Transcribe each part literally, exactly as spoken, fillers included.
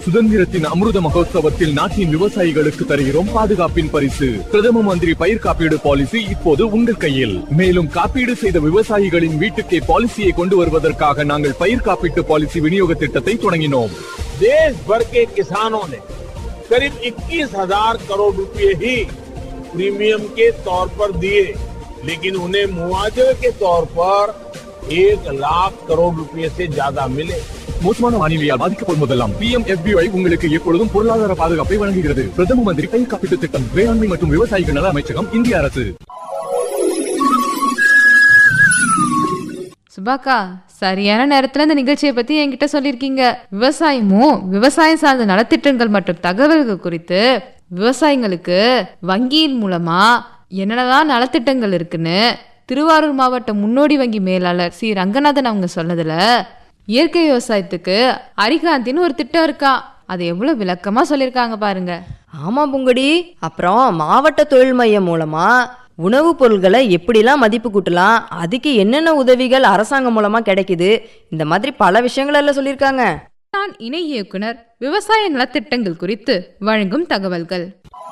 சுதந்திரத்தின் அமிர்த மகோத்சவத்தில் நாட்டின் விவசாயிகளுக்கு தருகிறோம் பாதுகாப்பின் பரிசு. பிரதம மந்திரி பயிர் காப்பீடு பாலிசி இப்போது உங்கள் கையில். மேலும் காப்பீடு செய்த விவசாயிகளின் வீட்டுக்கே பாலிசியை கொண்டு வருவதற்காக நாங்கள் பயிர் காப்பீட்டு பாலிசி விநியோக திட்டத்தை தொடங்கினோம். देश भर के किसानों ने करीब इक्कीस हजार करोड़ रुपए ही प्रीमियम के तौर पर दिए, लेकिन उन्हें मुआवजे के तौर पर एक लाख करोड़ रुपए से ज्यादा मिले. மோசமான வானிலையால் பாதிக்கப்படும் போதெல்லாம் B M F B Y உங்களுக்கு எப்பொழுதும் பொருளாதார பாதுகாப்பை வழங்குகிறது. பிரதம மந்திரி பயிர் காப்பீட்டு திட்டம், வேளாண்மை மற்றும் விவசாயிகள் நல அமைச்சகம், இந்திய அரசு. சுபாக்கா, சரியான நேரத்துல இந்த நிகழ்ச்சியை பத்தி என்கிட்ட சொல்லிருக்கீங்க. விவசாயமும் விவசாயம் சார்ந்த நலத்திட்டங்கள் மற்றும் தகவல்கள் குறித்து விவசாயிங்களுக்கு வங்கியின் மூலமா என்னென்னதான் நலத்திட்டங்கள் இருக்குன்னு திருவாரூர் மாவட்ட முன்னோடி வங்கி மேலாளர் சி ரங்கநாதன் அவங்க சொன்னதுல இயற்கை விவசாயத்துக்கு அரிகாந்தின்னு ஒரு திட்டம் இருக்கா. அது எவ்வளவு விளக்கமா சொல்லிருக்காங்க பாருங்க. ஆமா பூங்கொடி. அப்புறம் மாவட்ட தொழில் மையம் மூலமா உணவுப் பொருட்களை எப்படிலாம் மதிப்பு கூட்டலாம், அதுக்கு என்னென்ன உதவிகள் அரசாங்கம் மூலமா கிடைக்குது, இந்த மாதிரி பல விஷயங்கள் எல்லாம் சொல்லியிருக்காங்க. நான் இணை இயக்குனர் விவசாய நலத்திட்டங்கள் குறித்து வழங்கும் தகவல்கள்.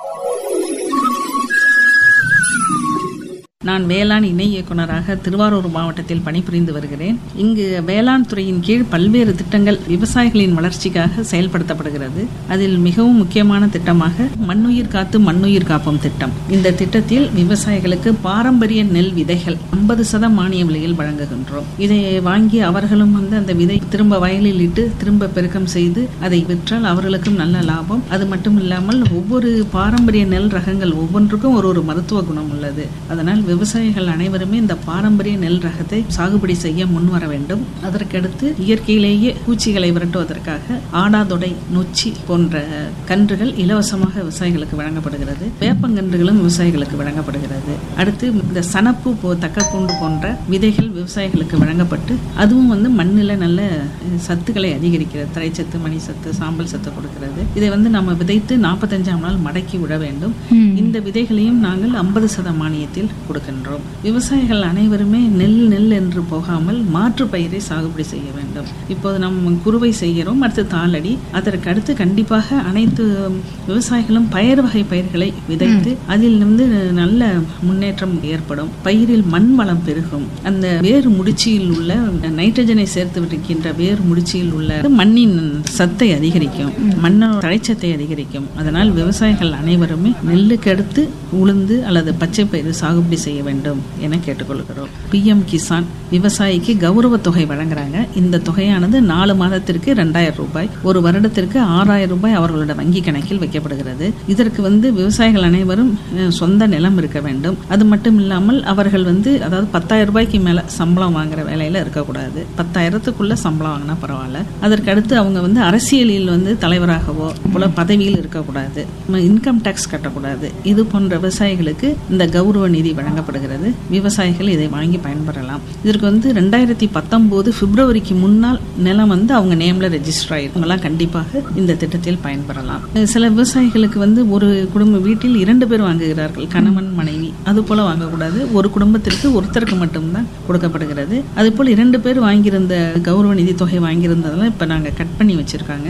நான் வேளாண் இணை இயக்குநராக திருவாரூர் மாவட்டத்தில் பணிபுரிந்து வருகிறேன். இங்கு வேளாண் துறையின் கீழ் பல்வேறு திட்டங்கள் விவசாயிகளின் வளர்ச்சிக்காக செயல்படுத்தப்படுகிறது. அதில் மிகவும் முக்கியமான திட்டமாக மண்ணுயிர் காத்து மண்ணுயிர் காப்போம் திட்டம். இந்த திட்டத்தில் விவசாயிகளுக்கு பாரம்பரிய நெல் விதைகள் ஐம்பது சதம் மானிய விலையில் வழங்குகின்றோம். இதை வாங்கி அவர்களும் வந்து அந்த விதை திரும்ப வயலில் இட்டு திரும்ப பெருக்கம் செய்து அதை விற்றால் அவர்களுக்கும் நல்ல லாபம். அது மட்டும் இல்லாமல் ஒவ்வொரு பாரம்பரிய நெல் ரகங்கள் ஒவ்வொன்றுக்கும் ஒரு ஒரு மருத்துவ குணம் உள்ளது. அதனால் விவசாயிகள் அனைவருமே இந்த பாரம்பரிய நெல் ரகத்தை சாகுபடி செய்ய முன்வர வேண்டும். அதற்கடுத்து இயற்கையிலேயே பூச்சிகளை விரட்டுவதற்காக ஆடாதொடை, நொச்சி போன்ற கன்றுகள் இலவசமாக விவசாயிகளுக்கு வழங்கப்படுகிறது. வேப்பங்கன்றுகளும் விவசாயிகளுக்கு வழங்கப்படுகிறது. அடுத்து இந்த சனப்பு போ தக்கப்பூண்டு போன்ற விதைகள் விவசாயிகளுக்கு வழங்கப்பட்டு அதுவும் வந்து மண்ணில் நல்ல சத்துக்களை அதிகரிக்கிறது. தரைச்சத்து, மணி சத்து, சாம்பல் சத்து கொடுக்கிறது. இதை வந்து நம்ம விதைத்து நாற்பத்தஞ்சாம் நாள் மடக்கி விட வேண்டும். இந்த விதைகளையும் நாங்கள் ஐம்பது சத மானியத்தில் கொடுக்கின்றோம். விவசாயிகள் அனைவருமே நெல் நெல் என்று போகாமல் மாற்று பயிரை சாகுபடி செய்ய வேண்டும். இப்போது நம்ம குறுவை செய்கிறோம், அடுத்து தாளடி. அதற்கு அடுத்து கண்டிப்பாக அனைத்து விவசாயிகளும் பயிர் வகை பயிர்களை விதைத்து அதில் வந்து நல்ல முன்னேற்றம் ஏற்படும். பயிரில் மண் வளம் பெருகும். அந்த வேறு முடிச்சியில் உள்ள நைட்ரஜனை சேர்த்து விடுகின்ற வேறு முடிச்சியில் உள்ள மண்ணின் சத்தை அதிகரிக்கும், மண்ணோட தழைச்சத்தை அதிகரிக்கும். அதனால் விவசாயிகள் அனைவருமே நெல்லுக்கு அடுத்து உளுந்து அல்லது பச்சை பயிர் சாகுபடி செய்ய வேண்டும் என கேட்டுக்கொள்கிறோம். பி எம் கிசான் விவசாயிக்கு கௌரவ தொகை வழங்குறாங்க. இந்த தொகையானது நாலு மாதத்திற்கு ரெண்டாயிரம் ரூபாய், ஒரு வருடத்திற்கு ஆறாயிரம் ரூபாய் அவர்களோட வங்கி கணக்கில் வைக்கப்படுகிறது. இதற்கு வந்து விவசாயிகள் அனைவரும் சொந்த நிலம் இருக்க வேண்டும். அது மட்டும் இல்லாமல் அவர்கள் வந்து அதாவது பத்தாயிரம் ரூபாய்க்கு மேல சம்பளம் வாங்குற வேலையில இருக்கக்கூடாது. பத்தாயிரத்துக்குள்ள சம்பளம் வாங்கினா பரவாயில்ல. அதற்கு அடுத்து அவங்க வந்து அரசியலில் வந்து தலைவராகவோ போல பதவியில் இருக்கக்கூடாது. இன்கம் டாக்ஸ் கட்டக்கூடாது. இது போன்ற விவசாயிகளுக்கு இந்த கௌரவ நிதி வழங்கப்படுகிறது. விவசாயிகள் இதை வாங்கி பயன்பெறலாம். இதற்கு வந்து ரெண்டாயிரத்தி பத்தொன்பது பிப்ரவரிக்கு முன்னால் நிலம் வந்து அவங்க நேம்ல ரெஜிஸ்டர் ஆயிருக்கலாம். கண்டிப்பாக இந்த திட்டத்தில் பயன்பெறலாம். சில விவசாயிகளுக்கு வந்து ஒரு குடும்ப வீட்டில் இரண்டு பேர் வாங்குகிறார்கள், கணவன் மனைவி. அது போல வாங்கக்கூடாது. ஒரு குடும்பத்திற்கு ஒருத்தருக்கு மட்டும்தான் கொடுக்கப்படுகிறது. அது போல இரண்டு பேர் வாங்கியிருந்த கௌரவ நிதி தொகை வாங்கியிருந்ததெல்லாம் இப்ப நாங்க கட் பண்ணி வச்சிருக்காங்க.